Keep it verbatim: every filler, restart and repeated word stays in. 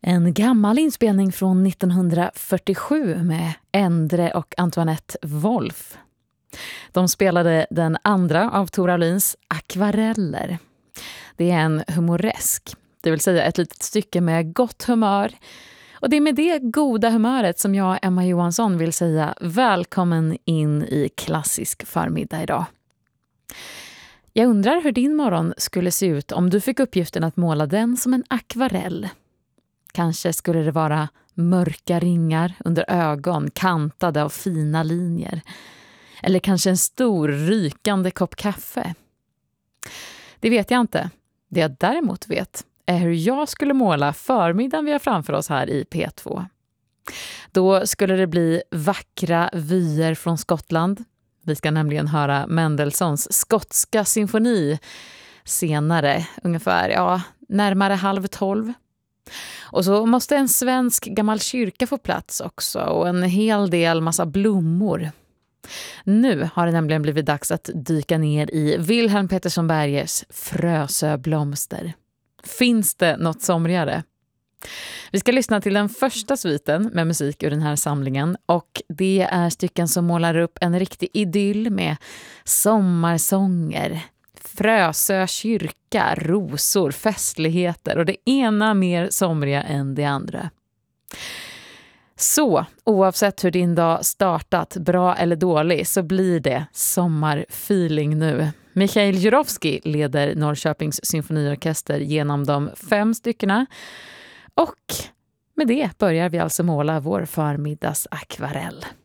En gammal inspelning från nittonhundrafyrtiosju med Endre och Antoinette Wolf. De spelade den andra av Tor Aulins Akvareller. Det är en humoresk, det vill säga ett litet stycke med gott humör. Och det är med det goda humöret som jag, Emma Johansson, vill säga välkommen in i klassisk förmiddag idag. Jag undrar hur din morgon skulle se ut om du fick uppgiften att måla den som en akvarell. Kanske skulle det vara mörka ringar under ögon kantade av fina linjer. Eller kanske en stor rykande kopp kaffe. Det vet jag inte. Det jag däremot vet är hur jag skulle måla förmiddagen vi har framför oss här i P två. Då skulle det bli vackra vyer från Skottland. Vi ska nämligen höra Mendelssohns skotska symfoni senare, ungefär ja, närmare halv tolv. Och så måste en svensk gammal kyrka få plats också och en hel del massa blommor. Nu har det nämligen blivit dags att dyka ner i Wilhelm Petersson Bergers Frösöblomster. Finns det något somrigare? Vi ska lyssna till den första sviten med musik ur den här samlingen och det är stycken som målar upp en riktig idyll med sommarsånger, Frösö kyrka, rosor, festligheter och det ena mer somriga än det andra. Så, oavsett hur din dag startat, bra eller dålig, så blir det sommarfeeling nu. Mikhail Jurovskij leder Norrköpings symfoniorkester genom de fem styckena. Och med det börjar vi alltså måla vår förmiddagsakvarell.